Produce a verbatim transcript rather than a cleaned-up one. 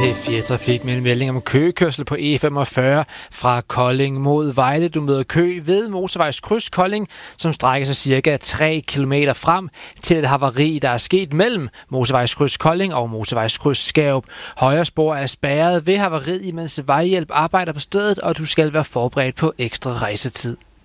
P fire Trafik med en melding om køkørsel på E femogfyrre fra Kolding mod Vejle. Du møder kø ved motorvejskryds Kolding, som strækker sig cirka tre kilometer frem til et havari, der er sket mellem motorvejskryds Kolding og motorvejskryds Skærup. Højre spor er spærret ved havariet, mens vejhjælp arbejder på stedet, og du skal være forberedt på ekstra rejsetid.